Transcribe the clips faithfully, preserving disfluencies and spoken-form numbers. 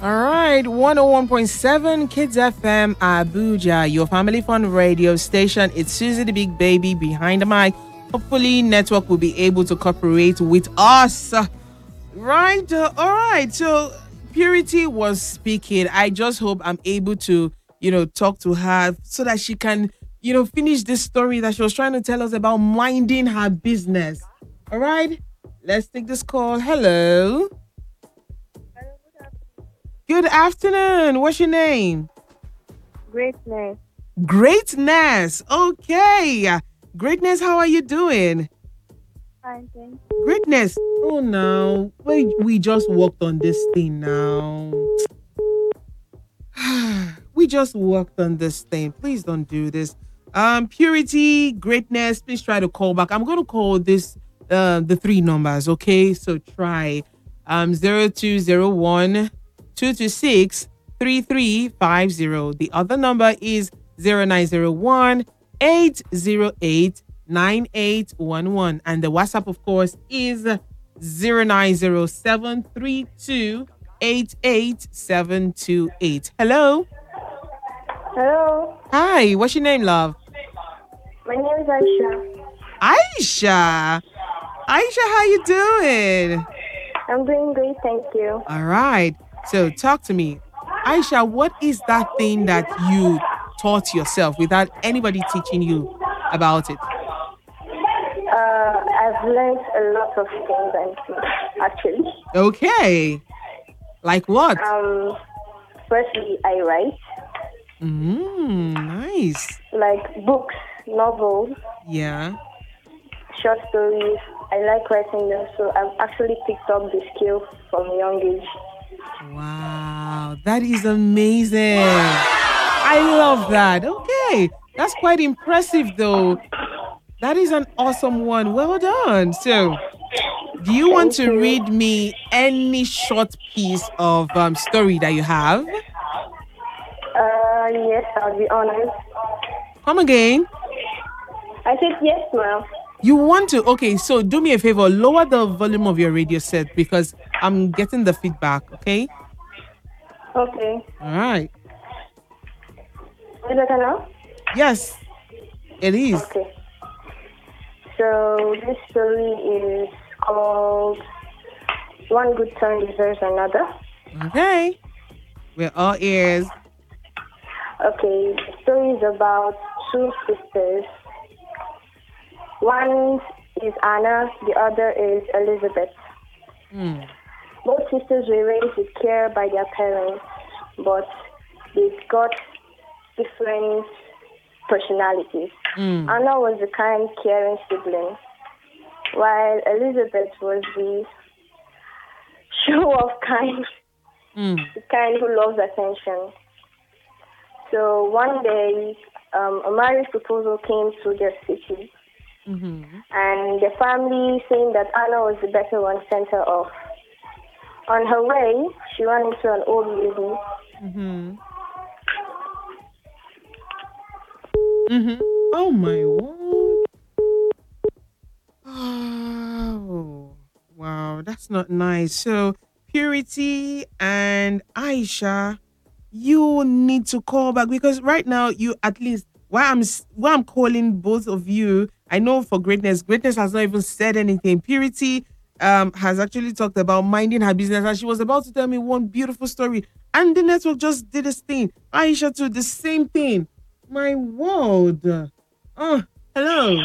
All right, one oh one point seven Kids F M Abuja, your family fun radio station. It's Susie the Big Baby behind the mic. Hopefully, network will be able to cooperate with us. Right, uh, all right. So, Purity was speaking. I just hope I'm able to, you know, talk to her so that she can, you know, finish this story that she was trying to tell us about minding her business. All right, let's take this call. Hello. Good afternoon. What's your name? Greatness. Greatness. Okay. Greatness, how are you doing? Fine, thanks. Greatness. Oh no. We we just worked on this thing now. We just worked on this thing. Please don't do this. Um, Purity, Greatness, please try to call back. I'm gonna call this uh the three numbers, okay? So try um zero two zero one two two six three three five zero. The other number is zero nine zero one eight zero eight nine eight one one. And the WhatsApp, of course, is zero nine zero seven three two eight eight seven two eight. Hello. Hello. Hi, what's your name, love? My name is Aisha. Aisha. Aisha, how you doing? I'm doing great, thank you. All right. So talk to me. Aisha, what is that thing that you taught yourself without anybody teaching you about it? Uh, I've learned a lot of things, and actually. Okay. Like what? Um, firstly, I write. Mm, nice. Like books, novels, Yeah. short stories. I like writing them, so I've actually picked up the skill from a young age. Wow, that is amazing. I love that. Okay, that's quite impressive though. That is an awesome one. Well done. So, do you want Thank to you. read me any short piece of um, story that you have? Uh, yes, I'll be honored. Come again. I said yes, ma'am. You want to? Okay, so do me a favor. Lower the volume of your radio set because I'm getting the feedback, okay? Okay. All right. Is it better now? Yes, it is. Okay. So this story is called One Good Turn Deserves Another. Okay. We're all ears. Okay, the story is about two sisters. One is Anna, the other is Elizabeth. Hmm. Both sisters were raised with care by their parents, but they got different personalities. Mm. Anna was the kind, caring sibling, while Elizabeth was the show-off kind, Mm. the kind who loves attention. So one day, um, a marriage proposal came to their city, Mm-hmm. and the family, saying that Anna was the better one, sent her off. On her way, she ran into an old lady. Mm-hmm. Mm-hmm. Oh my word. Oh wow, that's not nice. So Purity and Aisha, you need to call back because right now you at least why I'm s- why I'm calling both of you. I know for greatness, greatness has not even said anything. Purity um has actually talked about minding her business and she was about to tell me one beautiful story. And the network just did this thing. Aisha too, the same thing. My word. Oh, hello.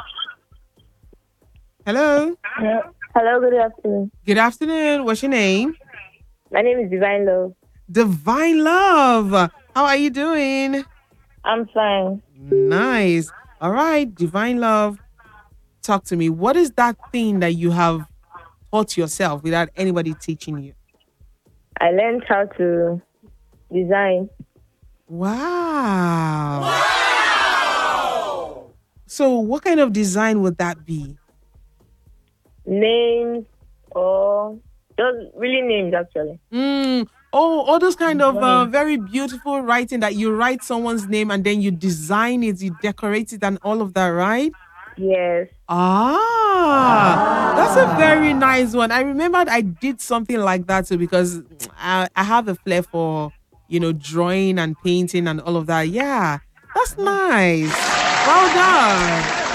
Hello. Hello, Hello, good afternoon. Good afternoon. What's your name? My name is Divine Love. Divine Love. How are you doing? I'm fine. Nice. All right, Divine Love. Talk to me. What is that thing that you have taught yourself without anybody teaching you? I learned how to design. Wow. Wow. So, what kind of design would that be? Names or just really names actually. Mm. Oh, all those kind of uh, Design. very beautiful writing that you write someone's name and then you design it, you decorate it, and all of that, right? Yes. Ah, that's a very nice one. I remembered I did something like that too because I, I have a flair for, you know, drawing and painting and all of that. Yeah, that's nice. Well done.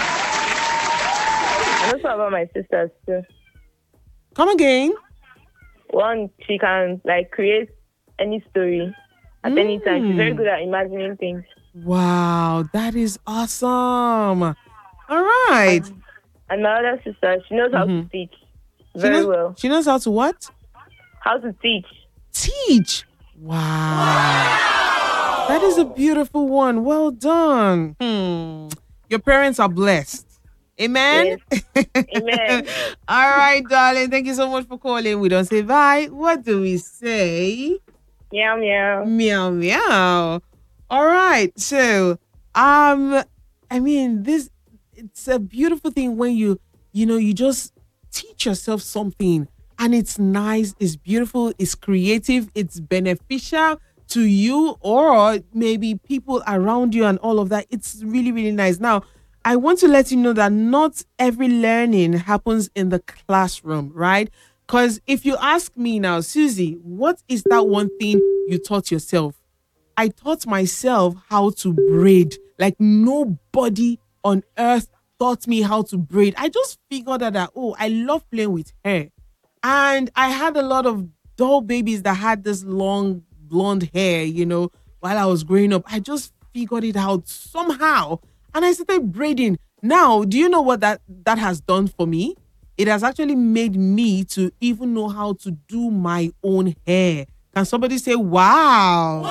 And also about my sisters too. Come again. One, she can like create any story at any time. She's very Mm. good at imagining things. Wow, that is awesome. All right. And, and my other sister, she knows how to Mm-hmm. teach She very knows well. she knows how to what? How to teach. Teach. Wow. That is a beautiful one. Well done. Hmm. Your parents are blessed. Amen. Yes. Amen. All right, darling. Thank you so much for calling. We don't say bye. What do we say? Meow meow. Meow meow. All right. So, um, I mean, this it's a beautiful thing when you, you know, you just teach yourself something and it's nice, it's beautiful, it's creative, it's beneficial to you or maybe people around you and all of that. It's really, really nice. Now, I want to let you know that not every learning happens in the classroom, right? Because if you ask me now, Susie, what is that one thing you taught yourself? I taught myself how to braid. Like nobody on earth taught me how to braid. I just figured out that, oh, I love playing with hair. And I had a lot of doll babies that had this long blonde hair, you know, while I was growing up. I just figured it out somehow. And I started braiding. Now, do you know what that, that has done for me? It has actually made me to even know how to do my own hair. Can somebody say, wow?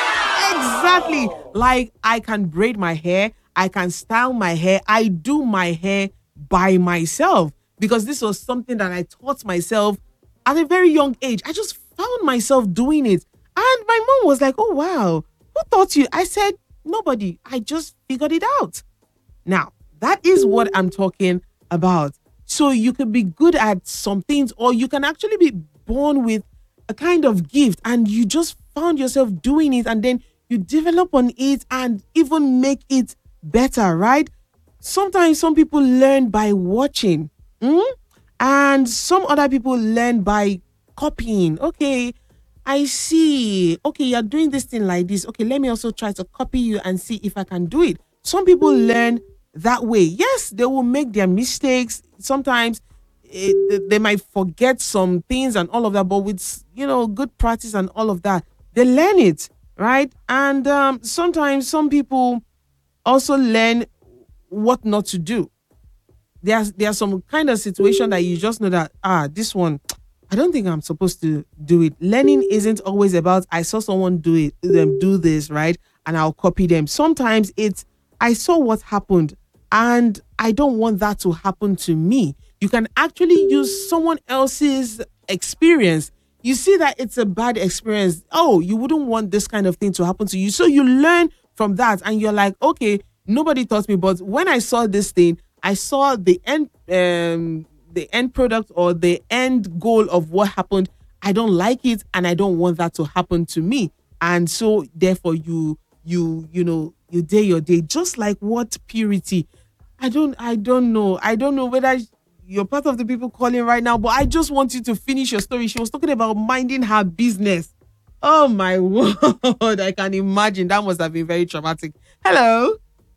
Exactly. Like I can braid my hair, I can style my hair, I do my hair by myself because this was something that I taught myself at a very young age. I just found myself doing it. And my mom was like, oh, wow, who taught you? I said, nobody. I just figured it out. Now, that is what I'm talking about. So you can be good at some things, or you can actually be born with a kind of gift and you just found yourself doing it and then you develop on it and even make it better, right? Sometimes some people learn by watching, mm? And some other people learn by copying. Okay, I see. Okay, you're doing this thing like this. Okay, let me also try to copy you and see if I can do it. Some people learn that way. Yes, they will make their mistakes. Sometimes it, they they might forget some things and all of that, but with, you know, good practice and all of that, they learn it, right? And um, sometimes some people also learn what not to do. There's there's some kind of situation that you just know that, ah, this one, I don't think I'm supposed to do it. Learning isn't always about I saw someone do it, them do this, right? And I'll copy them. Sometimes it's I saw what happened and I don't want that to happen to me. You can actually use someone else's experience. You see that it's a bad experience. Oh, you wouldn't want this kind of thing to happen to you. So you learn from that and you're like, okay, nobody taught me, but when I saw this thing, I saw the end um the end product or the end goal of what happened. I don't like it and I don't want that to happen to me. And so therefore you you you know you day your day just like what purity. I don't I don't know. I don't know whether you're part of the people calling right now, but I just want you to finish your story. She was talking about minding her business. Oh my word, I can imagine that must have been very traumatic. Hello.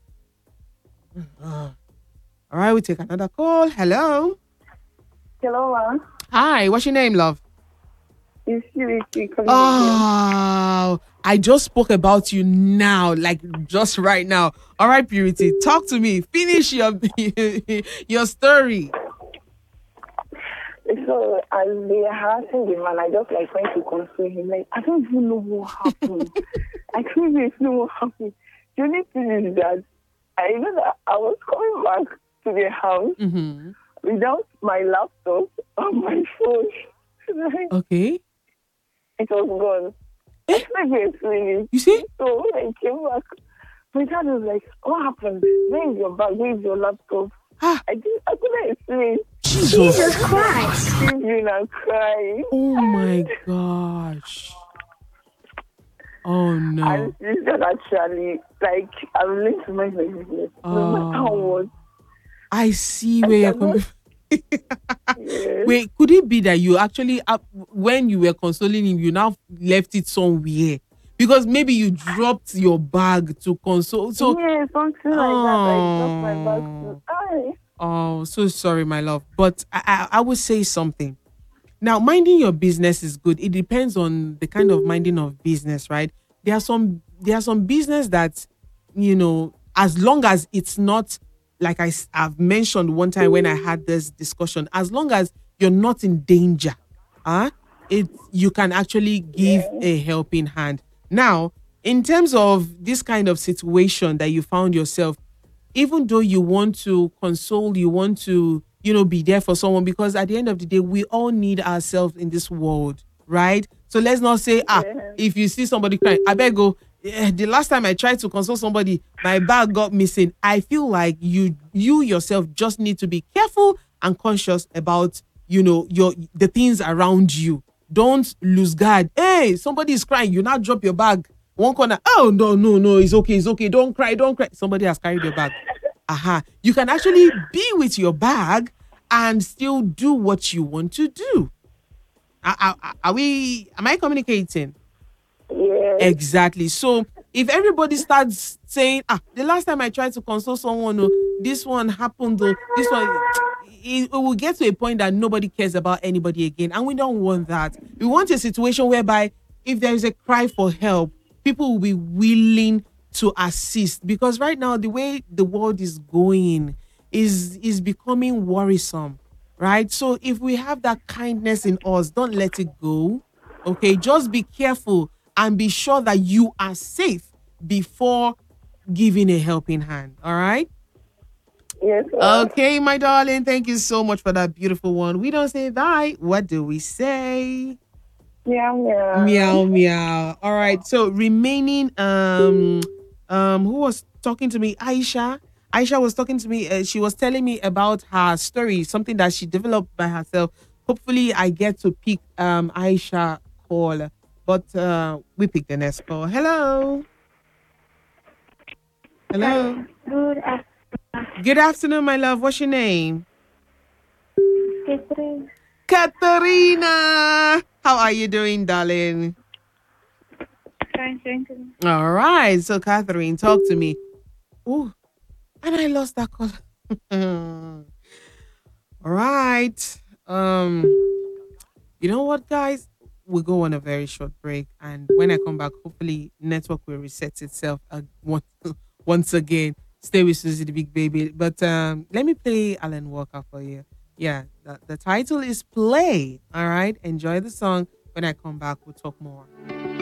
All right, we take another call. Hello. Hello, ma'am. Hi, what's your name, love? It's Purity coming Oh, I just spoke about you now, like just right now. All right, Purity, talk to me. Finish your your story. So as they were harassing the man, I just like went to console him. Like, I don't even know what happened. I couldn't even know what happened. The only thing is that I know that I was coming back to the house Mm-hmm. without my laptop or my phone. Like, Okay. it was gone. I couldn't explain it. You see? So when I came back, my dad was like, what happened? Where is your bag? Where is your laptop? Ah, I didn't, I couldn't explain. Jesus. Screaming and crying. Oh my gosh. Oh no. And it's just actually, like, I'm learning to mind my business. No matter Oh. what. I see I where you're cannot. coming. Yes. Wait, could it be that you actually, uh, when you were consoling him, you now left it somewhere? Because maybe you dropped your bag to console. So, Yeah, something like that. I dropped my bag to. oh, I. oh, so sorry, my love. But I, I, I would say something. Now, minding your business is good. It depends on the kind of minding of business, right? There are some there are some business that, you know, as long as it's not like I, s- I've mentioned one time when I had this discussion, as long as you're not in danger, uh, it you can actually give Yeah. a helping hand. Now, in terms of this kind of situation that you found yourself, even though you want to console, you want to, you know, be there for someone, because at the end of the day, we all need ourselves in this world, right? So let's not say, ah, Yeah. if you see somebody crying, I beg go. "Eh, the last time I tried to console somebody, my bag got missing." I feel like you, you yourself, just need to be careful and conscious about, you know, your the things around you. Don't lose guard. Hey, somebody is crying. You now drop your bag one corner. Oh no, no, no, it's okay, it's okay. Don't cry, don't cry. Somebody has carried your bag. Aha. You can actually be with your bag and still do what you want to do. Are, are, are we, am I communicating? Yes. Exactly. So if everybody starts saying, ah, the last time I tried to console someone, oh, this one happened, though, this one, it, it will get to a point that nobody cares about anybody again. And we don't want that. We want a situation whereby if there is a cry for help, people will be willing to assist. Because right now, the way the world is going is is becoming worrisome, right? So if we have that kindness in us, don't let it go. Okay, just be careful and be sure that you are safe before giving a helping hand. All right. Yes, sir. Okay, my darling. Thank you so much for that beautiful one. We don't say die. What do we say? Yeah, yeah. Meow meow. All right. So remaining um um who was talking to me? Aisha. Aisha was talking to me. Uh, she was telling me about her story, something that she developed by herself. Hopefully I get to pick um Aisha call. But uh we pick the next call. Hello. Hello. Hello. Good Good afternoon, my love. What's your name? afternoon. Katarina. How are you doing, darling? Fine, thank you. All right. So Catherine, talk to me. Oh, and I lost that call. All right. Um, you know what, guys? We'll go on a very short break, and when I come back, hopefully network will reset itself uh, once once again. Stay with Susie the Big Baby. But um, let me play Alan Walker for you. Yeah, the, the title is Play. All right. Enjoy the song. When I come back, we'll talk more.